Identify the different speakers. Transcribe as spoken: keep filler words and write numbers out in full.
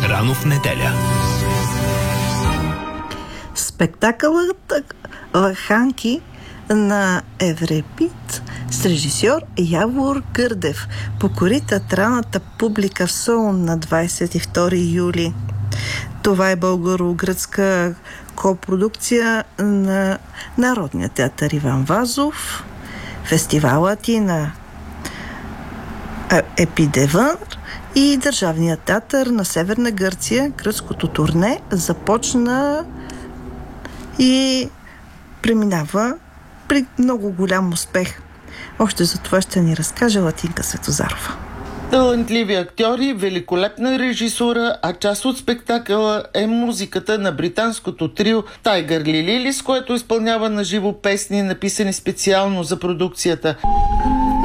Speaker 1: Рано в неделя.
Speaker 2: Спектакълът Лаханки на Еврипид с режисьор Явор Гърдев покори театралната публика в Солун на двадесет и втори юли. Това е българо-гръцка копродукция на Народния театър Иван Вазов, фестивалът и на Епидевър и Държавния театър на Северна Гърция. Гръцкото турне започна и преминава при много голям успех. Още за това ще ни разкаже Латинка Светозарова.
Speaker 3: Талантливи актьори, великолепна режисура, а част от спектакъла е музиката на британското трио Tiger Lily, с което изпълнява на живо песни, написани специално за продукцията.